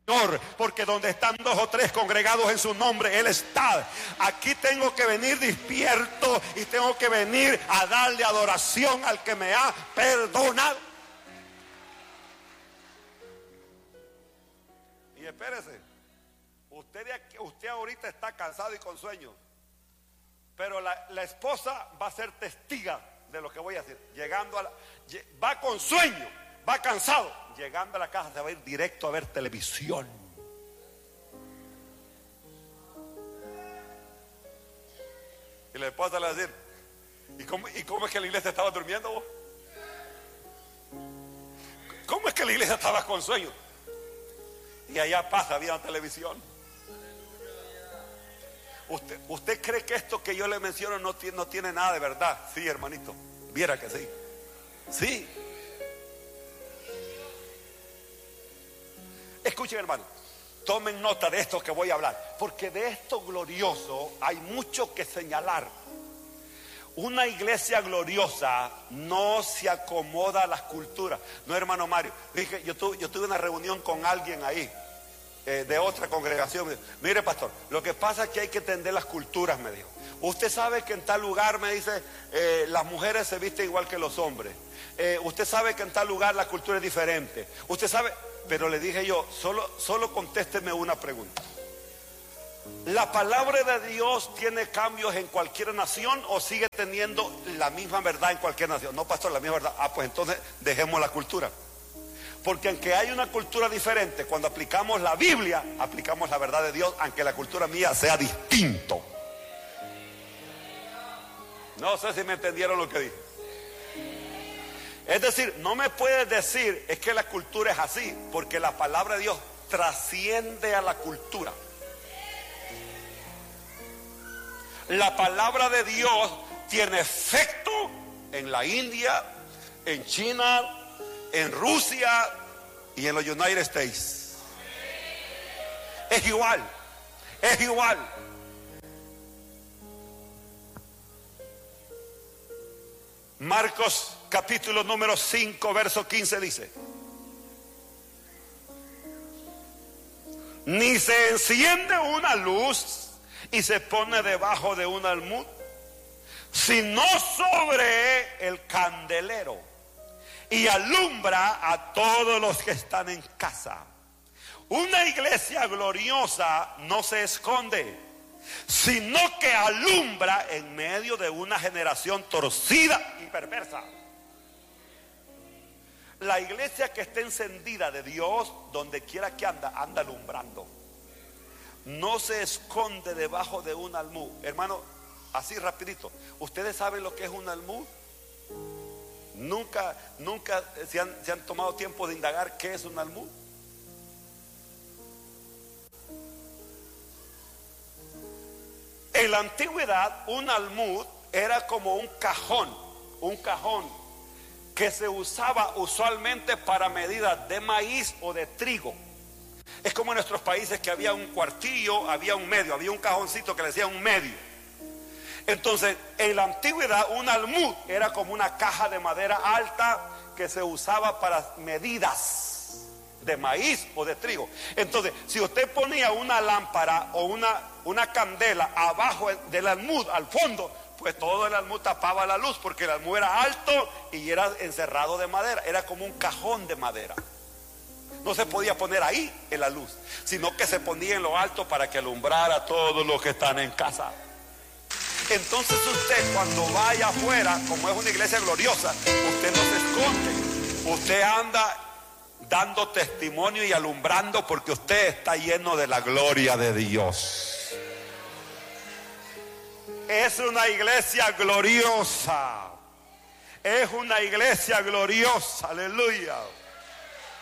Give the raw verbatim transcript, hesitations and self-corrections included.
Señor, porque donde están dos o tres congregados en su nombre, Él está. Aquí tengo que venir despierto y tengo que venir a darle adoración al que me ha perdonado. Y espérese, usted, usted ahorita está cansado y con sueño, pero la, la esposa va a ser testiga de lo que voy a decir. Llegando a la, va con sueño, va cansado, llegando a la casa se va a ir directo a ver televisión. Y la esposa le va a decir: ¿y cómo, ¿y cómo es que la iglesia estaba durmiendo vos? ¿Cómo es que la iglesia estaba con sueño? Y allá pasa, había televisión. ¿Usted, ¿Usted cree que esto que yo le menciono no tiene, no tiene nada de verdad? Sí, hermanito, viera que sí. Sí. Escuchen, hermano, tomen nota de esto que voy a hablar, porque de esto glorioso hay mucho que señalar. Una iglesia gloriosa no se acomoda a las culturas. No, hermano Mario, dije, yo, tuve, yo tuve una reunión con alguien ahí, eh, de otra congregación. Mire, pastor, lo que pasa es que hay que entender las culturas, me dijo. Usted sabe que en tal lugar, me dice, eh, las mujeres se visten igual que los hombres. Eh, usted sabe que en tal lugar la cultura es diferente. Usted sabe, pero le dije yo, solo, solo contésteme una pregunta. ¿La palabra de Dios tiene cambios en cualquier nación o sigue teniendo la misma verdad en cualquier nación? No, pastor, la misma verdad. Ah, pues entonces dejemos la cultura. Porque aunque hay una cultura diferente, cuando aplicamos la Biblia, aplicamos la verdad de Dios, aunque la cultura mía sea distinto. No sé si me entendieron lo que dije. Es decir, no me puedes decir es que la cultura es así, porque la palabra de Dios trasciende a la cultura. La palabra de Dios tiene efecto en la India, en China, en Rusia y en los United States. Es igual, es igual. Marcos capítulo número cinco, verso quince dice: ni se enciende una luz y se pone debajo de un almud, sino sobre el candelero, y alumbra a todos los que están en casa. Una iglesia gloriosa no se esconde, sino que alumbra en medio de una generación torcida y perversa. La iglesia que está encendida de Dios, donde quiera que anda, anda alumbrando. No se esconde debajo de un almud. Hermano, así rapidito, ¿ustedes saben lo que es un almud? Nunca, nunca se han, se han tomado tiempo de indagar qué es un almud. En la antigüedad, un almud era como un cajón, un cajón que se usaba usualmente para medidas de maíz o de trigo. Es como en nuestros países que había un cuartillo, había un medio, había un cajoncito que le decía un medio. Entonces, en la antigüedad, un almud era como una caja de madera alta que se usaba para medidas de maíz o de trigo. Entonces, si usted ponía una lámpara o una, una candela abajo del almud, al fondo, pues todo el almud tapaba la luz, porque el almud era alto y era encerrado de madera, era como un cajón de madera. No se podía poner ahí en la luz, sino que se ponía en lo alto para que alumbrara a todos los que están en casa. Entonces usted, cuando vaya afuera, como es una iglesia gloriosa, usted no se esconde, usted anda dando testimonio y alumbrando, porque usted está lleno de la gloria de Dios. Es una iglesia gloriosa, es una iglesia gloriosa, aleluya.